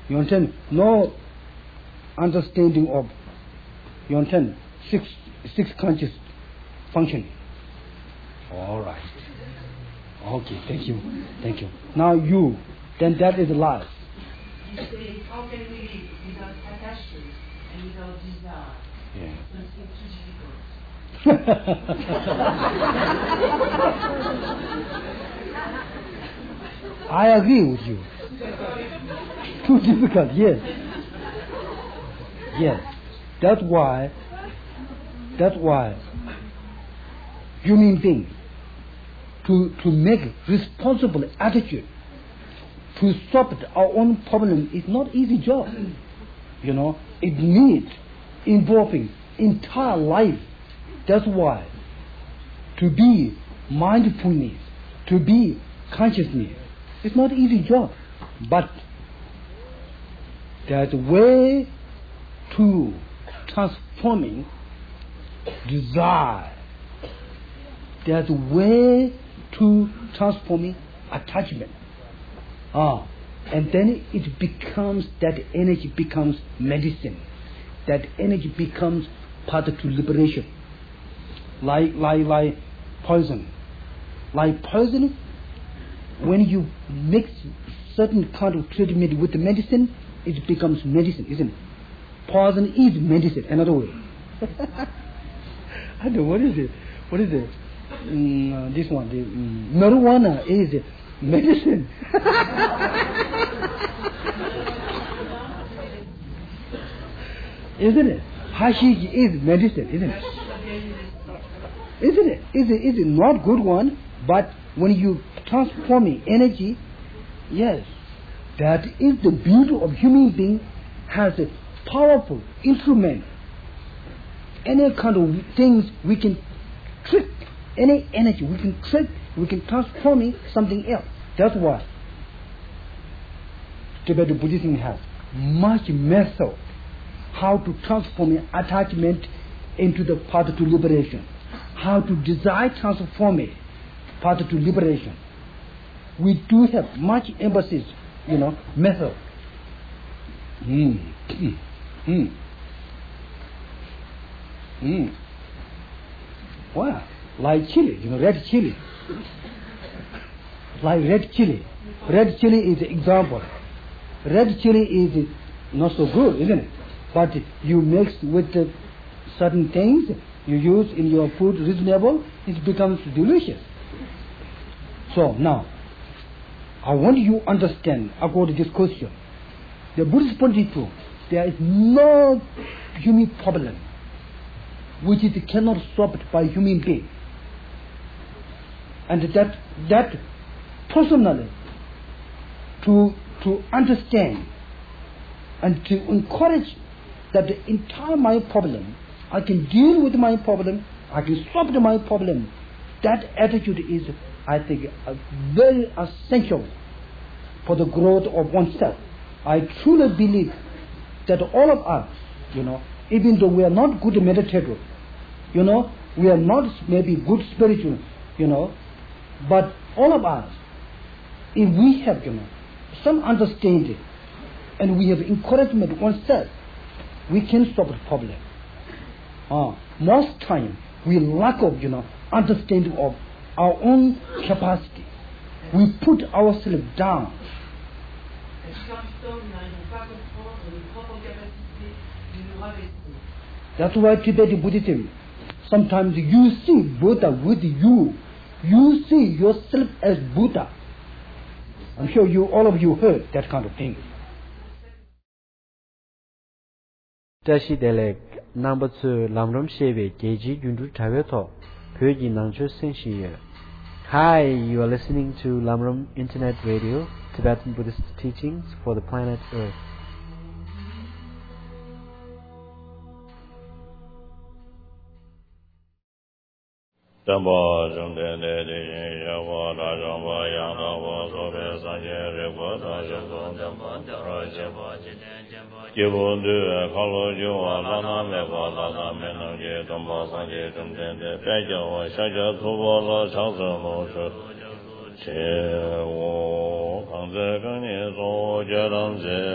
You understand? No understanding of, you understand, six conscious function. All right. Okay, thank you. Now you, then that is life. You say, how can we live without attachment and without desire? Yeah. It's too difficult. I agree with you. Too difficult, yes. Yes. That's why human beings to make responsible attitude to stop our own problem is not easy job. You know, it needs involving entire life. That's why to be mindfulness, to be consciousness, it's not easy job. But there's a way to transforming desire. There's a way to transforming attachment. And then it becomes, that energy becomes medicine. That energy becomes part to liberation. Like poison. Like poison, when you mix certain kind of treatment with the medicine, it becomes medicine, isn't it? Poison is medicine, another way. I don't know, what is it? This one, the marijuana is medicine. Isn't it? Hashish is medicine, isn't it? Isn't it? Is it not good one? But when you transforming energy, yes, that is the beauty of human being, has a powerful instrument. Any kind of things we can trick, any energy we can trick, we can transform it something else. That's why Tibetan Buddhism has much method how to transform attachment into the path to liberation, how to desire transform it path to liberation. We do have much emphasis, method. Wow, like chili, red chili. Like red chili. Red chili is an example. Red chili is not so good, isn't it? But you mix with certain things, you use in your food reasonable, it becomes delicious. So now, I want you to understand about this question. The Buddhist point of view, there is no human problem which it cannot solved by human being. And that personally, to understand and to encourage that the entire my problem, I can deal with my problem, I can solve my problem. That attitude is, I think, very essential for the growth of oneself. I truly believe that all of us, even though we are not good meditators, we are not maybe good spiritual, but all of us, if we have, some understanding and we have encouragement oneself, we can solve the problem. Most time we lack of, understanding of our own capacity. We put ourselves down. That's why Tibetan Buddhism, sometimes you see Buddha with you. You see yourself as Buddha. I'm sure all of you heard that kind of thing. Tashi Delek number 2 Lamram Sheve Geji Yundu Taveto Pyoji Nangcho Senshi. Hi, you are listening to Lamram Internet Radio, Tibetan Buddhist teachings for the planet Earth. Jamba Jumden de Yava Rajamba Yana Sobe Sanje Rebota Jabon Jamba Rajaba Jibundu Kalo Jua Lana Meva Lana Menage Jamba Sanje Jumden de Peja Shaja Tubola Chasa Moshu Che Wo Kanze Kanye So Jaramze